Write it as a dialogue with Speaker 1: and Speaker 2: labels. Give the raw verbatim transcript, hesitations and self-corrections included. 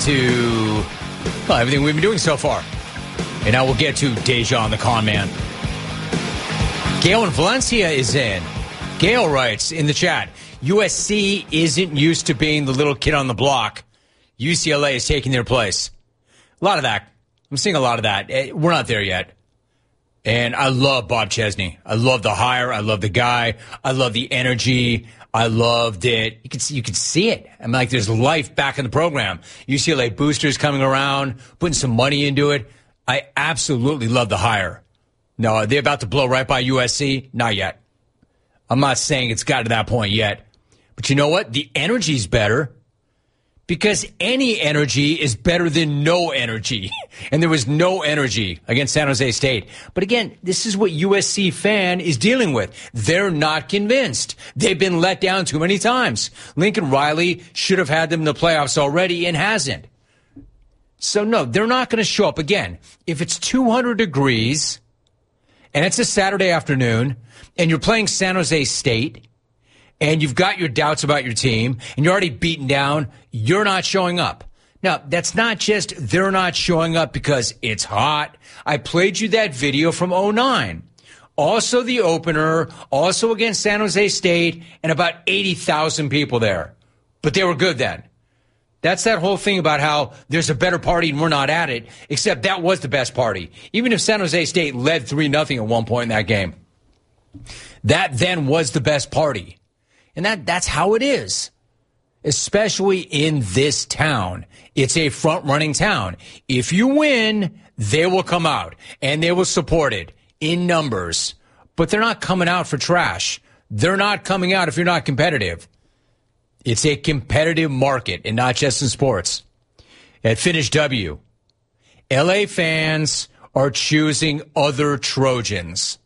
Speaker 1: to well, everything we've been doing so far. And now we'll get to Dejan, the con man. Gail in Valencia is in. Gail writes in the chat, U S C isn't used to being the little kid on the block. U C L A is taking their place. A lot of that. I'm seeing a lot of that. We're not there yet. And I love Bob Chesney. I love the hire. I love the guy. I love the energy. I loved it. You could see, you could see it. I'm like, there's life back in the program. U C L A boosters coming around, putting some money into it. I absolutely love the hire. No, are they about to blow right by U S C? Not yet. I'm not saying it's got to that point yet. But you know what? The energy's better because any energy is better than no energy. And there was no energy against San Jose State. But again, this is what U S C fan is dealing with. They're not convinced. They've been let down too many times. Lincoln Riley should have had them in the playoffs already and hasn't. So, no, they're not going to show up. Again, if it's two hundred degrees and it's a Saturday afternoon and you're playing San Jose State and you've got your doubts about your team and you're already beaten down, you're not showing up. Now, that's not just they're not showing up because it's hot. I played you that video from oh nine. Also the opener, also against San Jose State, and about eighty thousand people there. But they were good then. That's that whole thing about how there's a better party and we're not at it, except that was the best party. Even if San Jose State led three nothing at one point in that game. That then was the best party. And that that's how it is, especially in this town. It's a front-running town. If you win, they will come out, and they will support it in numbers. But they're not coming out for trash. They're not coming out if you're not competitive. It's a competitive market, and not just in sports. At Finish W, L A fans are choosing other Trojans.